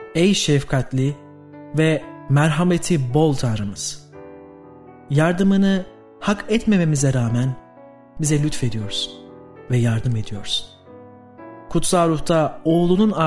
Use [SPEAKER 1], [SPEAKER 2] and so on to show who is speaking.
[SPEAKER 1] Ey şefkatli ve merhameti bol Tanrımız! Yardımını hak etmememize rağmen bize lütfediyorsun ve yardım ediyorsun. Kutsal Ruh'ta oğlunun